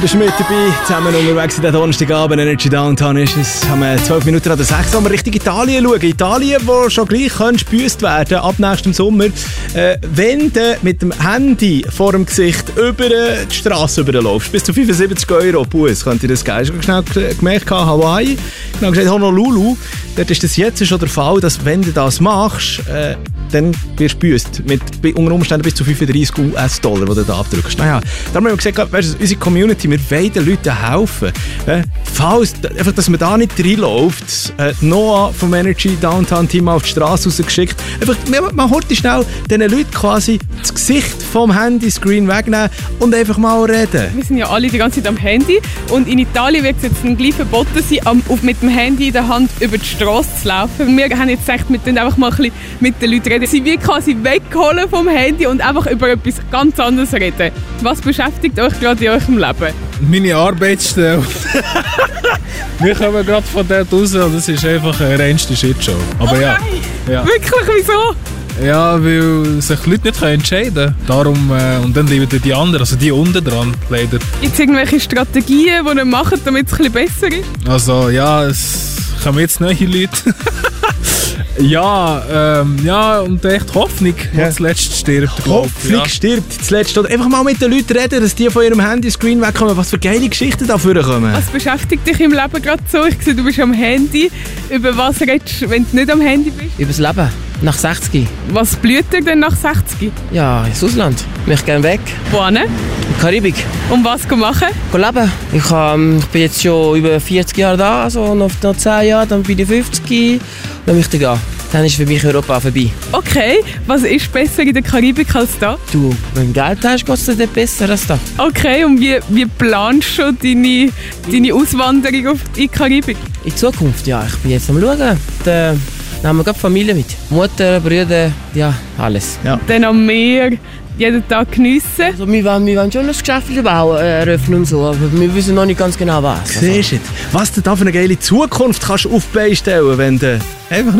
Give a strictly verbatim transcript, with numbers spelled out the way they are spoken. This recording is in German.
Bist du mit dabei? Zusammen unterwegs in den Donnerstagabend. Energy Downtown ist es. Haben wir zwölf Minuten an der sechs. Haben wir Richtung Italien schauen. Italien, wo schon gleich gebüßt werden ab nächstem Sommer. Äh, wenn du mit dem Handy vor dem Gesicht über die Straße überläufst, bis zu fünfundsiebzig Euro Bus, könnt ihr das geil. Ich habe schnell gemerkt, Hawaii, genau gesagt Honolulu. Dort ist das jetzt schon der Fall, dass wenn du das machst, äh, dann wirst du gebüßt. Mit unter Umständen bis zu fünfunddreissig U S-Dollar, die du da abdrückst. Naja, da haben wir gesagt, weißt du, unsere Community, wir wollen den Leuten helfen. Äh, falls, einfach, dass man da nicht reinläuft, äh, Noah vom Energy Downtown Team auf die Straße rausgeschickt. Einfach, man, man holt schnell diesen Leuten quasi das Gesicht vom Handyscreen wegnehmen und einfach mal reden. Wir sind ja alle die ganze Zeit am Handy und in Italien wird es jetzt ein gleich verboten sein, am, mit dem Handy in der Hand über die Straße zu laufen. Wir haben jetzt gesagt, wir können einfach mal ein bisschen mit den Leuten reden. Sie wird quasi wegholen vom Handy und einfach über etwas ganz anderes reden. Was beschäftigt euch gerade in eurem Leben? Meine Arbeitsstelle. Wir kommen gerade von dort raus und es ist einfach eine reinste Shitshow. Aber oh ja, ja. Wirklich? Wieso? Ja, weil sich die Leute nicht entscheiden können. Darum, äh, und dann bleiben die anderen, also die unten dran, leider. Gibt es irgendwelche Strategien, die ihr macht, damit es ein bisschen besser ist? Also ja, es kommen jetzt neue Leute. Ja, ähm, ja, und echt Hoffnung, die ja. zuletzt stirbt. Hoffnung ja. stirbt zuletzt. Oder einfach mal mit den Leuten reden, dass die von ihrem Handyscreen wegkommen. Was für geile Geschichten da vorkommen. Was beschäftigt dich im Leben gerade so? Ich sehe, du bist am Handy. Über was redest du, wenn du nicht am Handy bist? Über das Leben. Nach sechzig. Was blüht dir denn nach sechzig? Ja, ins Ausland. Ich möchte gerne weg. Wohin? In die Karibik. Und was machen? Leben. Ich, ähm, ich bin jetzt schon über vierzig Jahre da, also noch, noch zehn Jahre, dann bin ich fünfzig. Dann möchte ich gehen. Dann ist für mich Europa vorbei. Okay, was ist besser in der Karibik als da? Du, wenn du Geld hast, geht es dir besser als da. Okay, und wie, wie planst du schon deine, deine Auswanderung auf in die Karibik? In Zukunft, ja, ich bin jetzt am Schauen. Dann haben wir gerade Familie mit. Mutter, Brüder, ja, alles. Ja. Dann am Meer jeden Tag geniessen. Also wir wollen, wir wollen schon ein Geschäft bauen, eröffnen und so, aber wir wissen noch nicht ganz genau was. Siehst du, was du da für eine geile Zukunft kannst auf die Beine stellen, wenn du einfach